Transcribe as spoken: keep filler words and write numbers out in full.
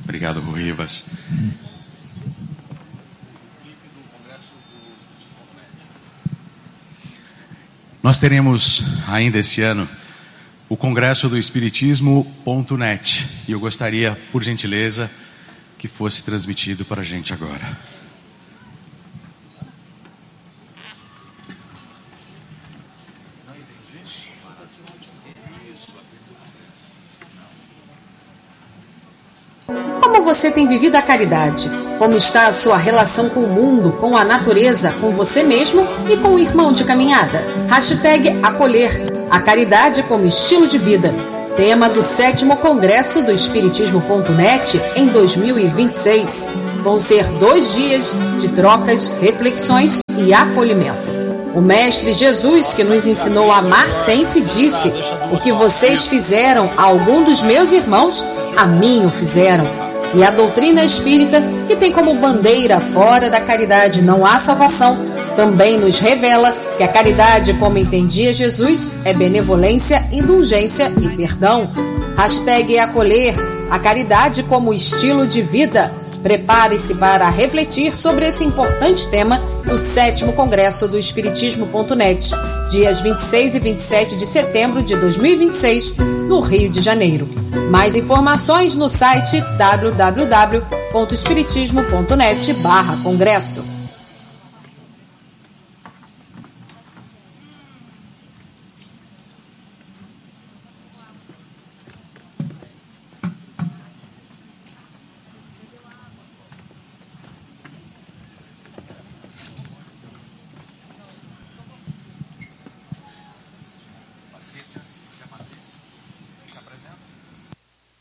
Obrigado, Rivas. Nós teremos ainda esse ano o Congresso do Espiritismo ponto net e eu gostaria, por gentileza, que fosse transmitido para a gente agora. Como você tem vivido a caridade? Como está a sua relação com o mundo, com a natureza, com você mesmo e com o irmão de caminhada? Hashtag acolher, a caridade como estilo de vida. Tema do sétimo Congresso do Espiritismo ponto net em dois mil e vinte e seis. Vão ser dois dias de trocas, reflexões e acolhimento. O Mestre Jesus, que nos ensinou a amar sempre, disse: o que vocês fizeram a algum dos meus irmãos, a mim o fizeram. E a doutrina espírita, que tem como bandeira fora da caridade não há salvação, também nos revela que a caridade, como entendia Jesus, é benevolência, indulgência e perdão. Hashtag acolher, a caridade como estilo de vida. Prepare-se para refletir sobre esse importante tema do sétimo Congresso do Espiritismo ponto net, dias vinte e seis e vinte e sete de setembro de dois mil e vinte e seis, no Rio de Janeiro. Mais informações no site w w w ponto espiritismo ponto net barra congresso.